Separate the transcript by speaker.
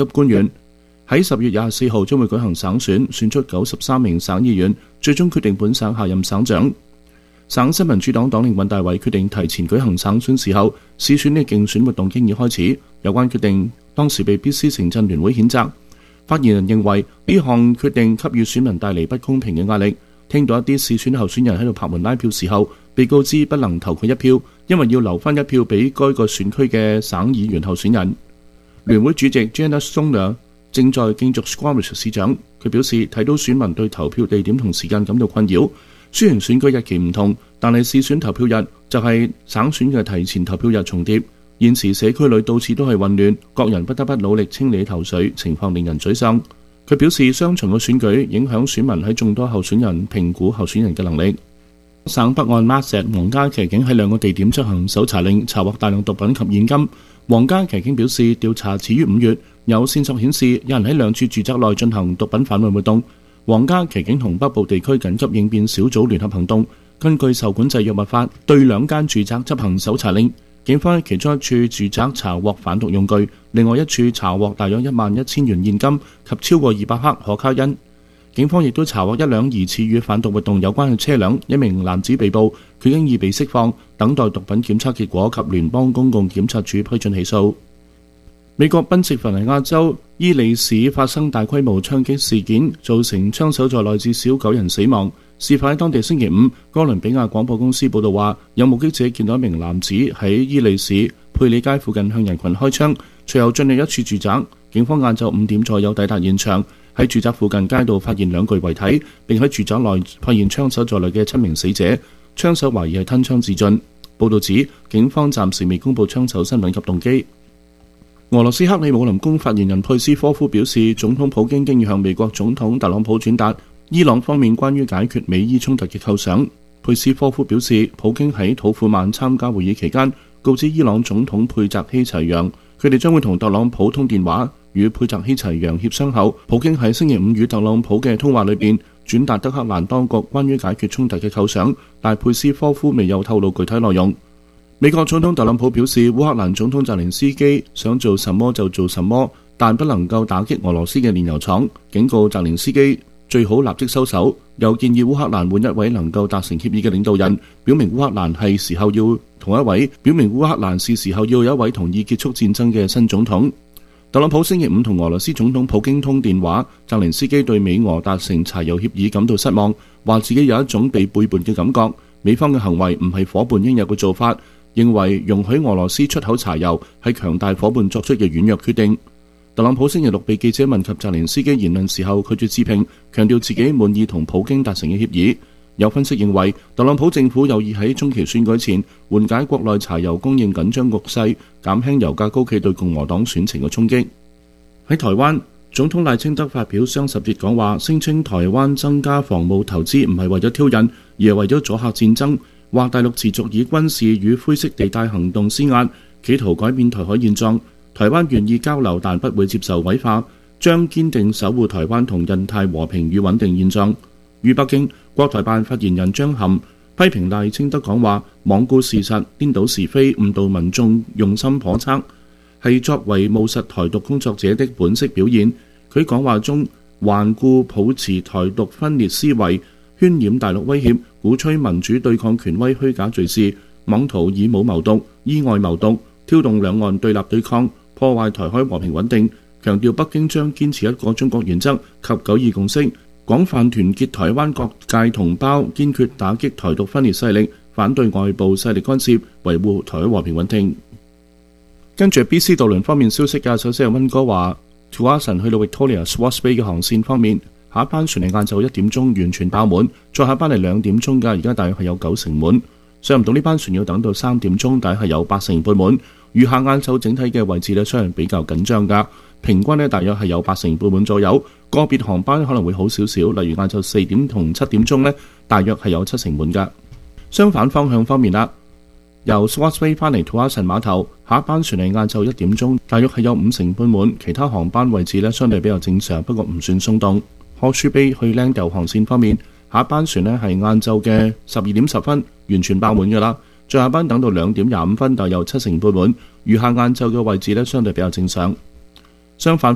Speaker 1: 級官員。喺10月24號將會舉行省選，選出93名省議員，最終決定本省下任省長。省新民主黨黨領尹大偉決定提前舉行省選時候，市選嘅競選活動經已開始。有關決定當時被 BC 城鎮聯會譴責。發言人認為呢項決定給予選民帶嚟不公平嘅壓力。聽到一啲市選候選人喺度拍門拉票時候，被告知不能投佢一票，因為要留返一票俾該個選區嘅省議員候選人。聯會主席 Janet Stoner 正在競逐 Squamish 市長，佢表示睇到選民對投票地點同時間感到困擾。雖然選舉日期唔同，但係市選投票日就係省選嘅提前投票日重疊。現時社區裏到處都係混亂，各人不得不努力清理頭緒，情況令人沮喪。佢表示雙重嘅選舉影響選民喺眾多候選人評估候選人嘅能力。省北岸 Marset 皇家騎警喺2個地點執行搜查令，查獲大量毒品及現金。皇家騎警表示，調查始於5月，有線索顯示有人喺2處住宅內進行毒品販運活動。皇家騎警同北部地區緊急應變小組聯合行動，根據受管制藥物法對2間住宅執行搜查令。警方喺其中一處住宅查獲販毒用具，另外一處查獲大約11000元現金及超過200克可卡因。警方亦都查獲一輛疑似與販毒活動有關嘅車輛，一名男子被捕，佢經已被釋放，等待毒品檢測結果及聯邦公共檢察署批准起訴。美國賓夕凡尼亞州伊利市發生大規模槍擊事件，造成槍手在內至少9人死亡。事發喺當地星期5，哥倫比亞廣播公司報道話，有目擊者見到一名男子喺伊利市佩里街附近向人群開槍，隨後進入一處住宅。警方晏晝5點左右抵達現場，喺住宅附近街道發現2具遺體，並喺住宅內發現槍手在內嘅7名死者。槍手懷疑係吞槍自盡。報道指，警方暫時未公布槍手身份及動機。俄羅斯克里姆林宮發言人佩斯科夫表示，總統普京經已向美國總統特朗普轉達伊朗方面關於解決美伊衝突嘅構想。佩斯科夫表示，普京喺土庫曼參加會議期間告知伊朗總統佩澤希齊揚，佢哋將會同特朗普通電話。與佩澤希齊揚協商後，普京喺星期5與特朗普嘅通話裏邊轉達德黑蘭當局關於解決衝突嘅構想，但佩斯科夫未有透露具體內容。美國總統特朗普表示，烏克蘭總統澤連斯基想做什麼就做什麼，但不能夠打擊俄羅斯嘅煉油廠，警告澤連斯基最好立即收手，又建議烏克蘭換一位能夠達成協議嘅領導人，表明烏克蘭係時候要是時候要有一位同意結束戰爭嘅新總統。特朗普星期5同俄羅斯總統普京通電話，澤連斯基對美俄達成柴油協議感到失望，話自己有一種被背叛嘅感覺，美方嘅行為唔係夥伴應有嘅做法，認為容許俄羅斯出口柴油係強大夥伴作出嘅軟弱決定。特朗普星期6被記者問及澤連斯基言論時候，拒絕置評，強調自己滿意同普京達成嘅協議。有分析認為，特朗普政府有意喺中期選舉前緩解國內柴油供應緊張局勢，減輕油價高企對共和黨選情嘅衝擊。喺台灣，總統賴清德發表雙十節講話，聲稱台灣增加防務投資唔係為咗挑釁，而係為咗阻嚇戰爭，話大陸持續以軍事與灰色地帶行動施壓，企圖改變台海現狀。台灣願意交流，但不會接受矮化，將堅定守護台灣同印太和平與穩定現狀。於北京，國台辦發言人張含批評賴清德講話罔顧事實、顛倒是非、誤導民眾，用心叵測，係作為務實台獨工作者的本色表現。佢講話中頑固抱持台獨分裂思維，渲染大陸威脅，鼓吹民主對抗權威虛假敘事，妄圖以武謀獨、以外謀獨，挑動兩岸對立對抗，破壞台海和平穩定。強調北京將堅持一個中國原則及9·2共識，廣泛團結台灣各界同胞，堅決打擊台獨分裂勢力，反對外部勢力干涉，維護台海和平穩定。跟住 BC 渡輪方面消息嘅，首先係溫哥華 Tsawwassen 去到 Victoria Swartz Bay 嘅航線方面，下一班船係晏晝1點鐘完全爆滿，再下一班係2點鐘㗎，而家大約係有9成滿。上唔到呢班船要等到3點鐘，大約係有8成半滿。餘下晏晝整體嘅位置呢，雖然比較緊張㗎，平均呢大約係有8成半滿左右。個別航班可能會好少少，例如晏晝4點同7點鐘呢，大約係有7成滿㗎。相反方向方面啦，由 Swartz Bay 返嚟 Tsawwassen 碼頭，下一班船係晏晝1點鐘，大約係有5成半滿。其他航班位置呢，相對比較正常，不過唔算鬆動。Horseshoe Bay 去 Langdale 航線方面，下一班船呢係晏晝嘅12點10分完全爆滿㗎啦，最後一班等到2點25分，就有7成半滿。餘下晏晝嘅位置呢，相對比較正常。相反